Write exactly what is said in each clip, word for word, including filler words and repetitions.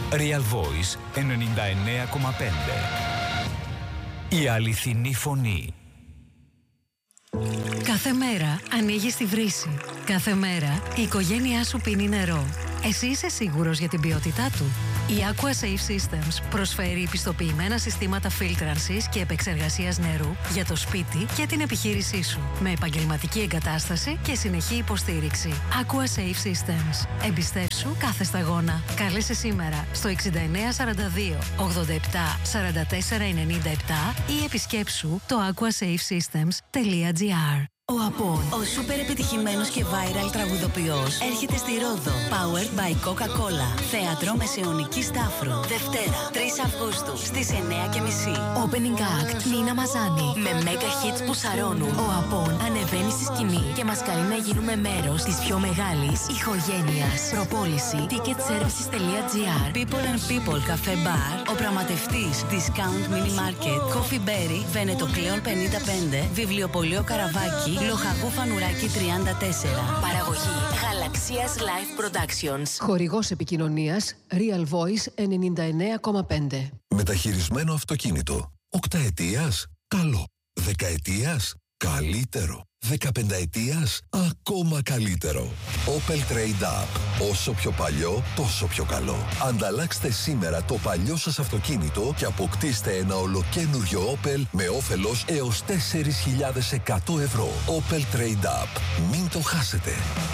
Real Voice ενενήντα εννέα κόμμα πέντε. Η αληθινή φωνή. Κάθε μέρα ανοίγεις τη βρύση. Κάθε μέρα η οικογένειά σου πίνει νερό. Εσύ είσαι σίγουρος για την ποιότητά του? Η AquaSafe Systems προσφέρει πιστοποιημένα συστήματα φίλτρανσης και επεξεργασίας νερού για το σπίτι και την επιχείρησή σου, με επαγγελματική εγκατάσταση και συνεχή υποστήριξη. AquaSafe Systems. Εμπιστεύσου κάθε σταγόνα. Κάλεσε σήμερα στο εξήντα εννέα σαράντα δύο ογδόντα επτά σαράντα τέσσερα ενενήντα επτά ή επισκέψου το aquasafe systems τελεία gr. Ο Απόν, ο σούπερ επιτυχημένος και viral τραγουδοποιός, έρχεται στη Ρόδο. Powered by Coca-Cola. Θέατρο Μεσαιωνική Στάφρου. Δευτέρα, τρεις Αυγούστου, στις εννέα και μισή. Opening act, Νίνα Μαζάνη. Με mega hits που σαρώνουν. Ο Απόν ανεβαίνει στη σκηνή και μας καλεί να γίνουμε μέρος της πιο μεγάλης ηχογένειας. Προπόληση ticket services τελεία gr. People and People Cafe Bar. Ο πραγματευτής Discount Mini Market. Coffee Berry, Βενετοκλέον πενήντα πέντε. Βιβλιοπωλείο Καραβάκι. Λοχαγού Φανουράκη τριάντα τέσσερα. Παραγωγή Γαλαξίας Live Productions. Χορηγός επικοινωνίας Real Voice ενενήντα εννέα κόμμα πέντε. Μεταχειρισμένο αυτοκίνητο. Οκταετίας, καλό. Δεκαετίας, καλύτερο. Δεκαπενταετίας, ακόμα καλύτερο. Opel Trade Up. Όσο πιο παλιό, τόσο πιο καλό. Ανταλλάξτε σήμερα το παλιό σας αυτοκίνητο και αποκτήστε ένα ολοκένουργιο Opel με όφελος έως τέσσερις χιλιάδες εκατό ευρώ. Opel Trade Up. Μην το χάσετε.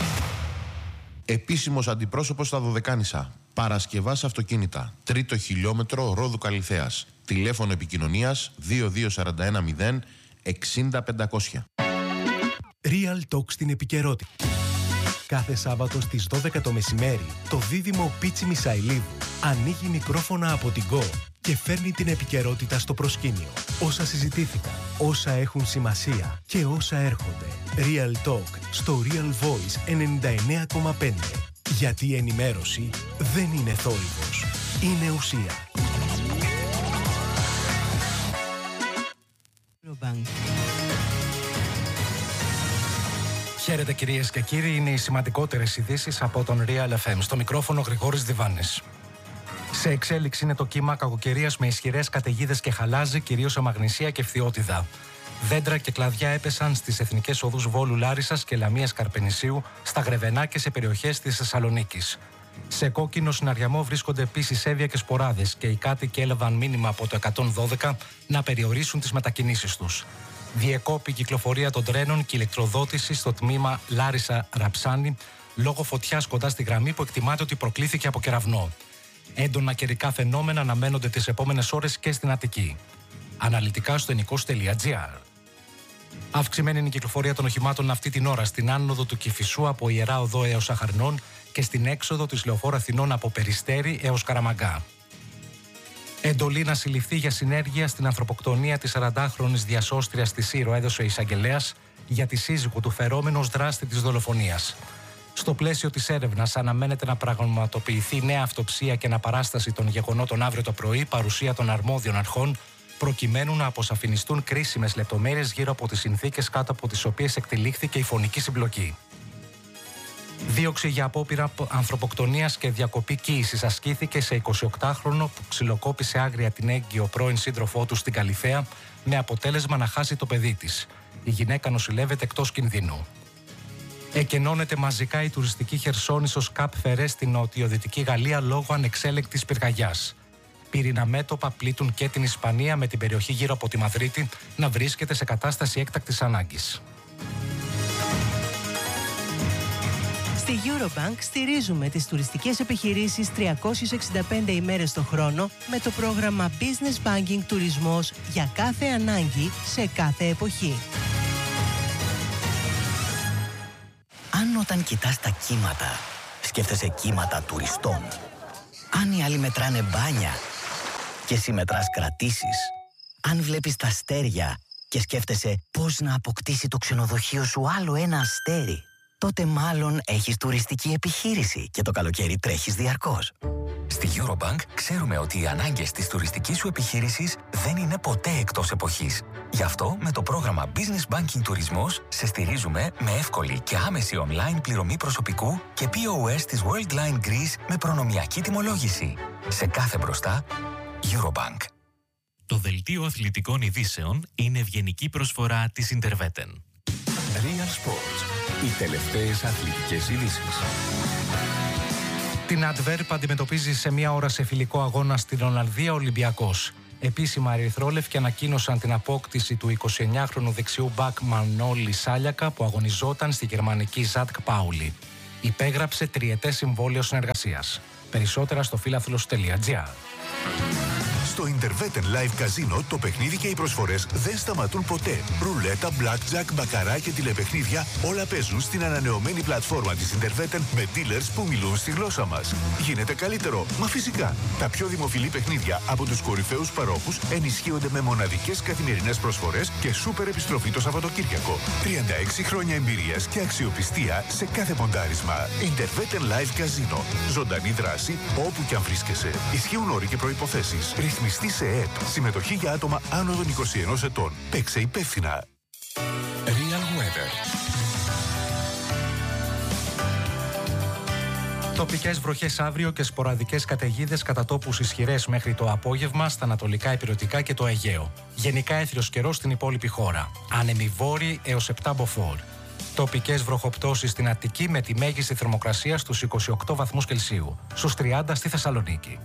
Επίσημος αντιπρόσωπος στα Δωδεκάνησα. Παρασκευάς αυτοκίνητα. Τρίτο χιλιόμετρο Ρόδου Καλιθέας. Τηλέφωνο επικοινωνίας δύο δύο τέσσερα ένα μηδέν εξήντα πεντακόσια. Real Talk στην επικαιρότητα. Κάθε Σάββατο στις δώδεκα το μεσημέρι, το δίδυμο Πίτσι Μισαηλίδου ανοίγει μικρόφωνα από την Go και φέρνει την επικαιρότητα στο προσκήνιο. Όσα συζητήθηκαν, όσα έχουν σημασία και όσα έρχονται. Real Talk στο Real Voice ενενήντα εννέα κόμμα πέντε. Γιατί η ενημέρωση δεν είναι θόρυβος, είναι ουσία. Χαίρετε κυρίες και κύριοι, είναι οι σημαντικότερες ειδήσεις από τον Real εφ εμ. Στο μικρόφωνο Γρηγόρης Διβάνης. Σε εξέλιξη είναι το κύμα κακοκαιρίας με ισχυρές καταιγίδες και χαλάζι, κυρίως σε Μαγνησία και Φθιώτιδα. Δέντρα και κλαδιά έπεσαν στις εθνικές οδούς Βόλου Λάρισσας και Λαμίας Καρπενησίου, στα Γρεβενά και σε περιοχές της Θεσσαλονίκης. Σε κόκκινο συναριαμό βρίσκονται επίσης έβια και σποράδες και οι κάτοικοι έλαβαν μήνυμα από το εκατόν δώδεκα να περιορίσουν τις μετακινήσεις τους. Διεκόπη η κυκλοφορία των τρένων και ηλεκτροδότηση στο τμήμα Λάρισα-Ραψάνη λόγω φωτιάς κοντά στη γραμμή που εκτιμάται ότι προκλήθηκε από κεραυνό. Έντονα καιρικά φαινόμενα αναμένονται τις επόμενες ώρες και στην Αττική. Αναλυτικά στο ενικός τελεία gr. Αυξημένη είναι η κυκλοφορία των οχημάτων αυτή την ώρα στην άνοδο του Κηφισού από Ιερά Οδό έως Αχαρνών και στην έξοδο της Λεωφόρου Αθηνών από Περιστέρι έως Καραμαγκά. Εντολή να συλληφθεί για συνέργεια στην ανθρωποκτονία της σαραντάχρονης διασώστριας της Σύρο έδωσε ο εισαγγελέας για τη σύζυγο του φερόμενου ως δράστη της δολοφονίας. Στο πλαίσιο της έρευνας αναμένεται να πραγματοποιηθεί νέα αυτοψία και αναπαράσταση των γεγονότων αύριο το πρωί, παρουσία των αρμόδιων αρχών, προκειμένου να αποσαφινιστούν κρίσιμες λεπτομέρειες γύρω από τις συνθήκες κάτω από τις οποίες εκτελήχθηκε η φωνική συμπλοκή. Δίωξη για απόπειρα ανθρωποκτονίας και διακοπή κοίησης ασκήθηκε σε εικοσιοκτάχρονο που ξυλοκόπησε άγρια την έγκυο πρώην σύντροφό του στην Καλιθέα με αποτέλεσμα να χάσει το παιδί της. Η γυναίκα νοσηλεύεται εκτός κινδύνου. Εκενώνεται μαζικά η τουριστική Χερσόνησος Καπ Φερέ στην νοτιοδυτική Γαλλία λόγω ανεξέλεγκτης πυρκαγιάς. Πύρινα μέτωπα πλήττουν και την Ισπανία με την περιοχή γύρω από τη Μαδρίτη να βρίσκεται σε κατάσταση έκτακτης ανάγκης. Στη Eurobank στηρίζουμε τις τουριστικές επιχειρήσεις τριακόσιες εξήντα πέντε ημέρες το χρόνο με το πρόγραμμα Business Banking Τουρισμός για κάθε ανάγκη σε κάθε εποχή. Αν όταν κοιτάς τα κύματα, σκέφτεσαι κύματα τουριστών. Αν οι άλλοι μετράνε μπάνια και εσύ μετράς κρατήσεις. Αν βλέπεις τα αστέρια και σκέφτεσαι πώς να αποκτήσει το ξενοδοχείο σου άλλο ένα αστέρι, τότε μάλλον έχεις τουριστική επιχείρηση και το καλοκαίρι τρέχεις διαρκώς. Στη Eurobank ξέρουμε ότι οι ανάγκες της τουριστικής σου επιχείρησης δεν είναι ποτέ εκτός εποχής. Γι' αυτό με το πρόγραμμα Business Banking Τουρισμός σε στηρίζουμε με εύκολη και άμεση online πληρωμή προσωπικού και πι ο ες της Worldline Greece με προνομιακή τιμολόγηση. Σε κάθε μπροστά, Eurobank. Το δελτίο αθλητικών ειδήσεων είναι ευγενική προσφορά της Interveten. Real Sports. Οι τελευταίες αθλητικές ειδήσεις. Την Adverb αντιμετωπίζει σε μία ώρα σε φιλικό αγώνα στην Ολλανδία ο Ολυμπιακός. Επίσημα ερυθρόλευκοι ανακοίνωσαν την απόκτηση του εικοσιεννιάχρονου δεξιού μπακ Μανώλη Σάλιακα που αγωνιζόταν στη γερμανική Ζατκ Πάουλι. Υπέγραψε τριετές συμβόλαιο συνεργασίας. Περισσότερα στο φίλαθλος τελεία τζι άρ. Στο Interveten Live Casino το παιχνίδι και οι προσφορές δεν σταματούν ποτέ. Ρουλέτα, blackjack, μπακαρά και τηλεπαιχνίδια όλα παίζουν στην ανανεωμένη πλατφόρμα της Interveten με dealers που μιλούν στη γλώσσα μας. Γίνεται καλύτερο, μα φυσικά. Τα πιο δημοφιλή παιχνίδια από τους κορυφαίους παρόχους ενισχύονται με μοναδικές καθημερινές προσφορές και σούπερ επιστροφή το Σαββατοκύριακο. τριάντα έξι χρόνια εμπειρίας και αξιοπιστία σε κάθε ποντάρισμα. Interveten Live Casino. Ζωντανή δράση όπου και αν βρίσκεσαι. Ισχύουν όροι και προϋποθέσεις. Ρυθμιστή σε ΕΕΠ. Συμμετοχή για άτομα άνω των είκοσι ενός ετών. Παίξε υπεύθυνα. Real Weather. Τοπικές βροχές αύριο και σποραδικές καταιγίδες κατά τόπους ισχυρές μέχρι το απόγευμα στα ανατολικά ηπειρωτικά και το Αιγαίο. Γενικά έθριος καιρός στην υπόλοιπη χώρα. Άνεμοι βόρειοι έως επτά μποφόρ. Τοπικές βροχοπτώσεις στην Αττική με τη μέγιστη θερμοκρασία στους είκοσι οκτώ βαθμούς Κελσίου. Στους τριάντα στη Θεσσαλονίκη.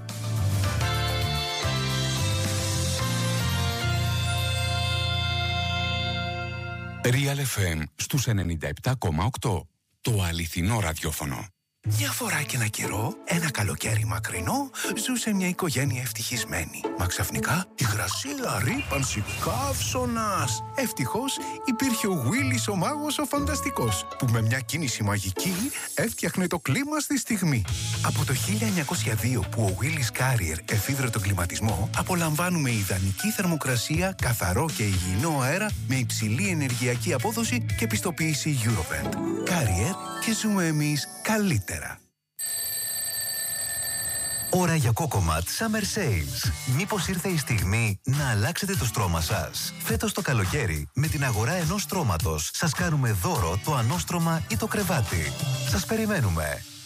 Real εφ εμ στους ενενήντα επτά κόμμα οκτώ. Το αληθινό ραδιόφωνο. Μια φορά και ένα καιρό, ένα καλοκαίρι μακρινό, ζούσε μια οικογένεια ευτυχισμένη. Μα ξαφνικά, υγρασία, ρύπανση, καύσωνας. Ευτυχώς υπήρχε ο Γουίλις ο μάγος ο φανταστικός, που με μια κίνηση μαγική έφτιαχνε το κλίμα στη στιγμή. Από το χίλια εννιακόσια δύο που ο Γουίλις Carrier εφίδρε τον κλιματισμό, απολαμβάνουμε ιδανική θερμοκρασία, καθαρό και υγιεινό αέρα με υψηλή ενεργειακή απόδοση και πιστοποίηση Eurovent. Carrier και ζούμε εμείς καλύτερα. Ώρα για Cocomat Summer Sales. Μήπως ήρθε η στιγμή να αλλάξετε το στρώμα σας? Φέτος το καλοκαίρι, με την αγορά ενός στρώματος, σας κάνουμε δώρο το ανώστρωμα ή το κρεβάτι. Σας περιμένουμε.